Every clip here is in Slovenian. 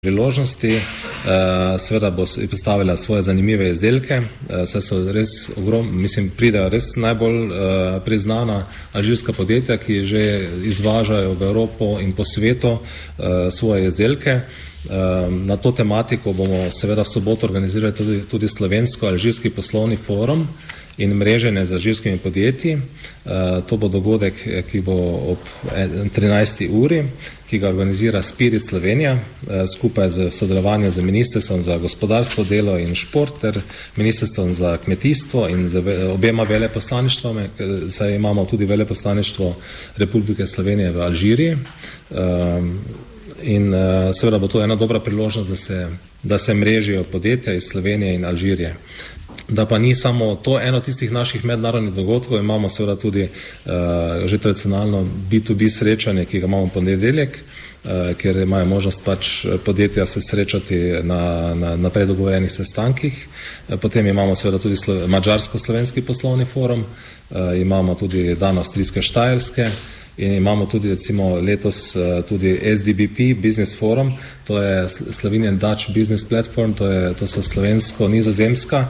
priložnosti, seveda bo predstavila svoje zanimive izdelke, saj so res pridejo res najbolj priznana alžirska podjetja, ki že izvažajo v Evropo in po svetu svoje izdelke. Na to tematiko bomo seveda v soboto organizirali tudi slovensko-alžirski poslovni forum in mreženje z alžirskimi podjetji. To bo dogodek, ki bo ob 13. uri, ki ga organizira Spirit Slovenija skupaj z sodelovanjem z Ministrstvom za gospodarstvo, delo in šport ter Ministrstvom za kmetijstvo in z obema veleposlaništvami, saj imamo tudi veleposlaništvo Republike Slovenije v Alžiriji. In seveda bo to ena dobra priložnost, da se mrežijo podjetja iz Slovenije in Alžirije. Da pa ni samo to eno tistih naših mednarodnih dogodkov, imamo seveda tudi že tradicionalno B2B srečanje, ki ga imamo ponedeljek, kjer imajo možnost podjetja se srečati na predogovorjenih sestankih. Potem imamo seveda tudi mađarsko-slovenski poslovni forum, imamo tudi dan avstrijske Štajerske in imamo tudi recimo letos tudi SDBP Business Forum, to je Slovenian Dutch Business Platform, to so slovensko-nizozemska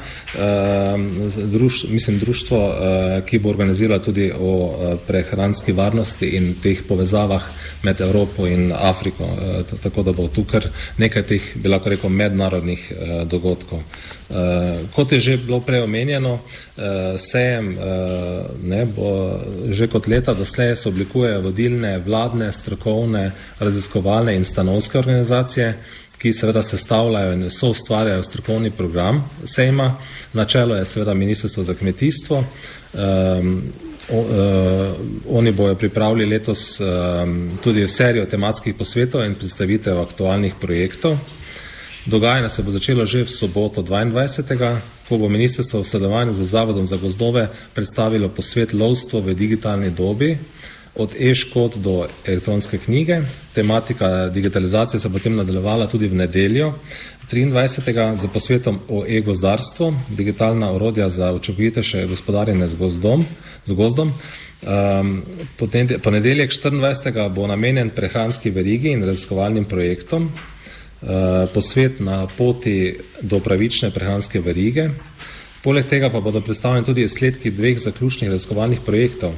društvo, ki bo organiziralo tudi o prehranski varnosti in teh povezavah med Evropo in Afriko, tako da bo tukaj nekaj teh, bi lahko rekel, mednarodnih dogodkov. Kot je že bilo prej omenjeno, sejem bo že kot leta doslej se oblikujejo vodilne vladne, strokovne, raziskovalne in stanovske organizacije, ki seveda sestavljajo in soustvarjajo strokovni program sejma. Na čelu je seveda Ministrstvo za kmetijstvo. Oni bojo pripravili letos tudi serijo tematskih posvetov in predstavitev aktualnih projektov. Dogajanje se bo začelo že v soboto 22. ko bo ministrstvo v sodelovanju z Zavodom za gozdove predstavilo posvet lovstvo v digitalni dobi, od e-škod do elektronske knjige. Tematika digitalizacije se potem nadaljevala tudi v nedeljo 23. za posvetom o e-gozdarstvu, digitalna orodja za učinkovitejše gospodarjenje z gozdom. Ponedeljek 24. bo namenjen prehranski verigi in raziskovalnim projektom. Posvet na poti do pravične prehranske verige. Poleg tega pa bodo predstavljeni tudi izsledki dveh zaključnih raziskovalnih projektov.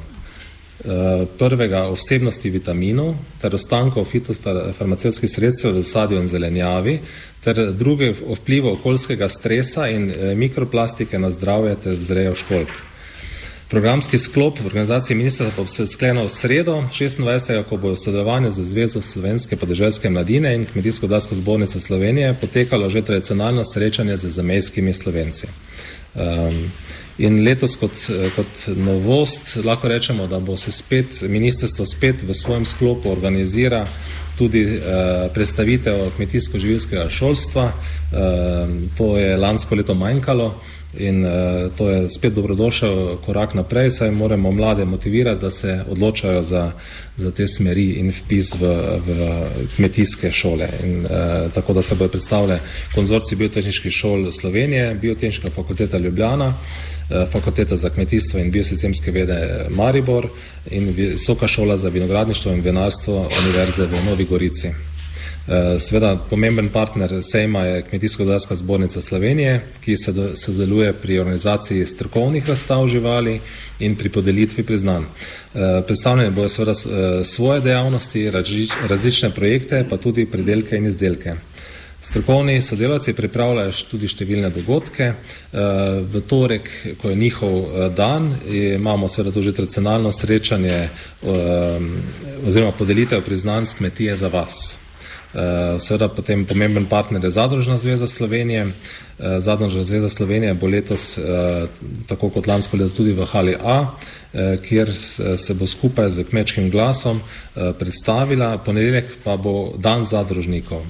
Prvega o vsebnosti vitaminov ter ostankov fitofarmacevtskih sredstev v sadju in zelenjavi, ter druge o vplivu okoljskega stresa in mikroplastike na zdravje ter vzrejo školjk. Programski sklop v organizaciji ministrstva bo se sklenil v sredo 26. ko bo v sodelovanju z Zvezo slovenske podeželske mladine in Kmetijsko-gozdarsko zbornico Slovenije potekalo že tradicionalno srečanje z zamejskimi Slovenci. In letos kot novost lahko rečemo, da bo se ministrstvo spet v svojem sklopu organizira tudi predstavitev kmetijsko-živilskega šolstva. To je lansko leto manjkalo in to je spet dobrodošel korak naprej, saj moramo mlade motivirati, da se odločajo za te smeri in vpis v kmetijske šole. In tako da se bodo predstavile konzorcij biotehniških šol Slovenije, Biotehniška fakulteta Ljubljana, Fakulteta za kmetijstvo in biosistemske vede Maribor in Visoka šola za vinogradništvo in vinarstvo Univerze v Novi Gorici. Seveda pomemben partner sejma je Kmetijsko-gozdarska zbornica Slovenije, ki sodeluje pri organizaciji strokovnih razstav živali in pri podelitvi priznanj. Predstavljene bodo seveda svoje dejavnosti, različne projekte, pa tudi pridelke in izdelke. Strokovni sodelavci pripravljajo tudi številne dogodke. V torek, ko je njihov dan, imamo seveda tudi tradicionalno srečanje oziroma podelitev priznanj s kmetije za vas. Seveda potem pomemben partner je Zadružna zveza Slovenije. Zadružna zveza Slovenije bo letos, tako kot lansko leto, tudi v hali A, kjer se bo skupaj z Kmečkim glasom predstavila. Ponedeljek pa bo dan zadružnikov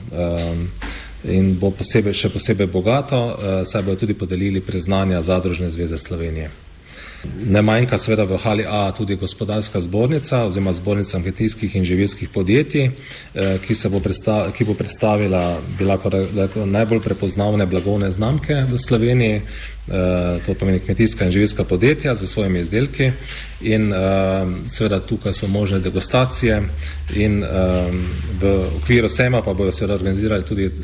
in bo še posebej bogato, saj bodo tudi podelili priznanja Zadružne zveze Slovenije. Ne manjka seveda v hali A tudi gospodarska zbornica oziroma zbornica kmetijskih in živilskih podjetij, ki bo predstavila najbolj prepoznavne blagovne znamke v Sloveniji, to pomeni kmetijska in živilska podjetja za svojimi izdelki in seveda tukaj so možne degustacije in v okviru sejma pa bojo seveda organizirali tudi